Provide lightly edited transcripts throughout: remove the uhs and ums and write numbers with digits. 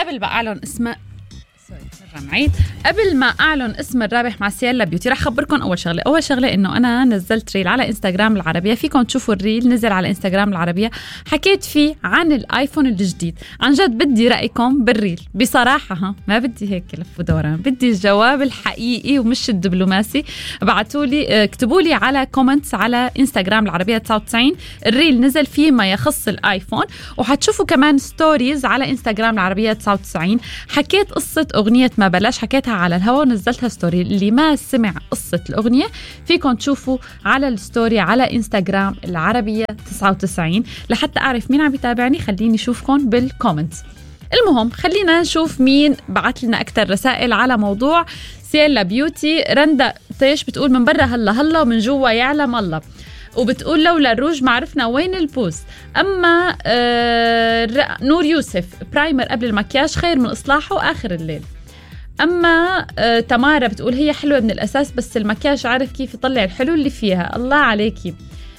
قبل ما أعلن اسمه قبل ما أعلن اسم الرابح مع سيلا بيوتي رح أخبركم أول شغلة إنه أنا نزلت ريل على إنستغرام العربية. فيكم تشوفوا الريل نزل على إنستغرام العربية، حكيت فيه عن الآيفون الجديد. عن جد بدي رأيكم بالريل بصراحة، ما بدي هيك لف ودوران، بدي الجواب الحقيقي ومش الدبلوماسي. ابعتولي اكتبولي على كومنتس على إنستغرام العربية 99 الريل نزل فيه ما يخص الآيفون، وحتشوفوا كمان ستوريز على إنستغرام العربية 99. حكيت قصة أغنية ما بلاش، حكيتها على الهواء ونزلتها ستوري. اللي ما سمع قصة الأغنية فيكم تشوفوا على الستوري على إنستغرام العربية 99. لحتى أعرف مين عم يتابعني خليني أشوفكم بالكومنتس. المهم خلينا نشوف مين بعت لنا أكتر رسائل على موضوع سيلا بيوتي. رندا طيش بتقول من برا هلا ومن جوا يعلم الله، وبتقول لولا الروج ما عرفنا وين البوز. أما نور يوسف برايمر قبل المكياج خير من إصلاحه آخر الليل. أما تمارا بتقول هي حلوة من الأساس بس المكياج عارف كيف يطلع الحلو اللي فيها. الله عليكي.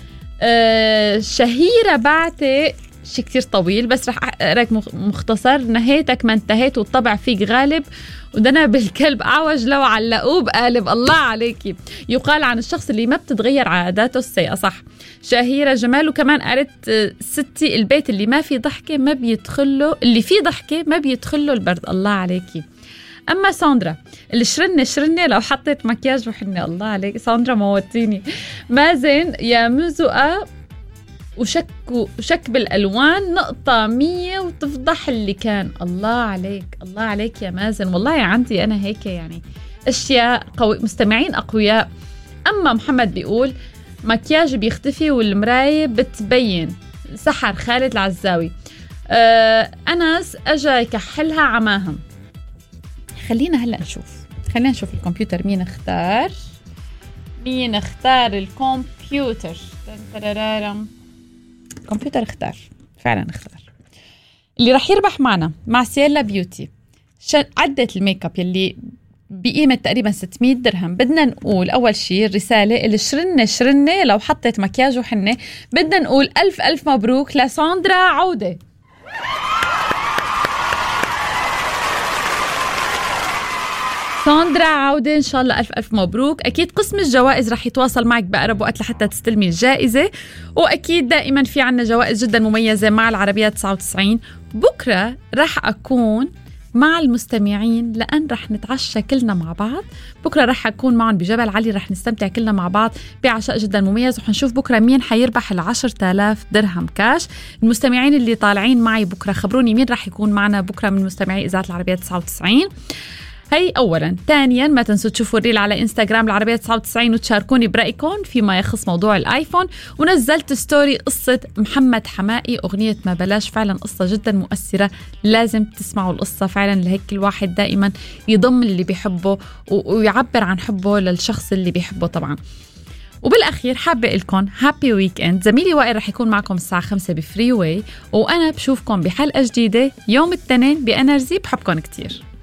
شهيرة بعتي شي كتير طويل بس رح أقرأك مختصر. نهيتك ما انتهيت والطبع فيك غالب ودنا بالكلب أعوج لو علقوه بقالب. الله عليكي. يقال عن الشخص اللي ما بتتغير عاداته السيئة. صح. شهيرة جمال. وكمان قرأت ستي البيت اللي ما في ضحكة ما بيدخله، اللي فيه ضحكة ما بيدخله البرد. الله عليكي. أما ساندرا الشرنة لو حطيت مكياج وحنة. الله عليك ساندرا موتيني. مازن يا مزقة وشك بالألوان نقطة 100 وتفضح اللي كان. الله عليك يا مازن. والله عندي أنا هيك يعني أشياء مستمعين أقوياء. أما محمد بيقول مكياج بيختفي والمراية بتبين. سحر خالد العزاوي. أنس أجا يكحلها عماهم. خلينا هلأ نشوف الكمبيوتر مين اختار الكمبيوتر. الكمبيوتر اختار اللي رح يربح معنا مع سيلا بيوتي عدة الميك اب يلي بقيمة تقريبا 600 درهم. بدنا نقول أول شيء الرسالة الشرنة لو حطيت مكياج وحنة. بدنا نقول ألف مبروك لساندرا عودة. ساندرا عودة إن شاء الله. ألف مبروك. أكيد قسم الجوائز رح يتواصل معك بأقرب وقت لحتى تستلمي الجائزة. وأكيد دائما في عنا جوائز جدا مميزة مع العربية 99. بكرة رح أكون مع المستمعين لأن رح نتعشى كلنا مع بعض. بكرة رح أكون معهم بجبل علي، رح نستمتع كلنا مع بعض بعشاء جدا مميز. وحنشوف بكرة مين حيربح 10,000 درهم كاش. المستمعين اللي طالعين معي بكرة خبروني مين رح يكون معنا بكرة من مستمعي إذاعة العربية 99. هي أولا. ثانيا ما تنسوا تشوفوا الريل على إنستغرام العربية 99 وتشاركوني برأيكم فيما يخص موضوع الآيفون. ونزلت ستوري قصة محمد حمائي أغنية ما بلاش، فعلا قصة جدا مؤثرة، لازم تسمعوا القصة فعلا. لهيك الواحد دائما يضم اللي بيحبه ويعبر عن حبه للشخص اللي بيحبه طبعا. وبالأخير حابة لكم هابي ويكند. زميلي وائل رح يكون معكم الساعة 5 بفري واي، وأنا بشوفكم بحلقة جديدة يوم الاثنين بأنرجي. بحبكم كتير.